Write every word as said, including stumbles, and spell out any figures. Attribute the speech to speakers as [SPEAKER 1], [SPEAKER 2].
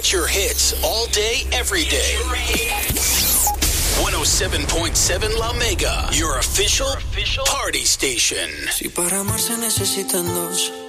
[SPEAKER 1] Get your hits all day, every day. one oh seven point seven La Mega, your official, your official party station.
[SPEAKER 2] Si para amar se necesitan dos,